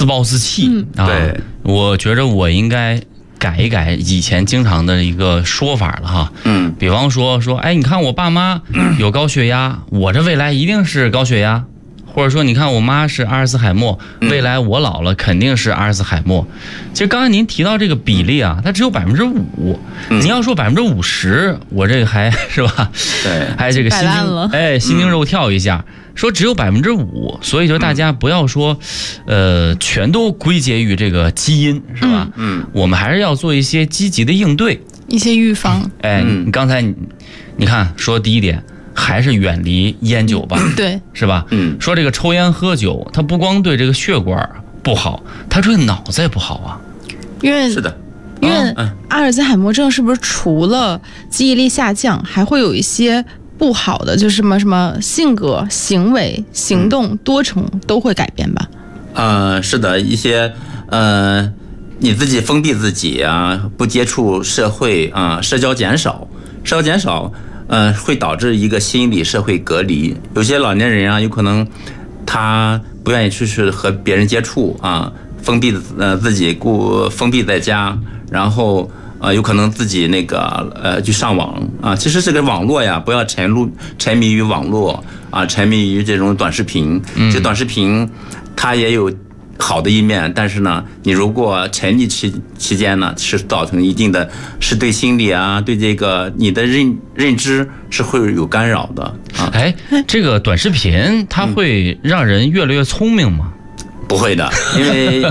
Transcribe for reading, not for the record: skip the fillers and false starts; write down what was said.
自暴自弃啊。 对， 我觉着我应该改一改以前经常的一个说法了哈。比方说，哎，你看我爸妈有高血压，我这未来一定是高血压。或者说，你看我妈是阿尔兹海默，未来我老了肯定是阿尔兹海默。其实刚才您提到这个比例啊，它只有5%。您要说50%，我这个还是吧？ 对， 还这个心惊肉跳一下。说只有5%，所以就大家不要说，全都归结于这个基因，是吧？我们还是要做一些积极的应对， 一些预防。 哎，你刚才你看说第一点。还是远离烟酒吧， 对， 是吧？说这个抽烟喝酒，它不光对这个血管不好，它对脑子也不好啊。 是的， 因为阿尔兹海默症是不是除了记忆力下降，还会有一些不好的，就是什么性格、行为、行动多重都会改变吧？ 是的，一些你自己封闭自己啊，不接触社会啊，社交减少。会导致一个心理社会隔离。有些老年人啊，有可能他不愿意去和别人接触啊，封闭自己封闭在家，然后有可能自己去上网啊。其实这个网络呀，不要沉迷于网络啊，沉迷于这种短视频。这短视频它也有好的一面，但是呢，你如果沉溺期间呢，是造成一定的，是对心理啊，对这个你的认知是会有干扰的啊。 哎，这个短视频它会让人越来越聪明吗？ 不会的，因为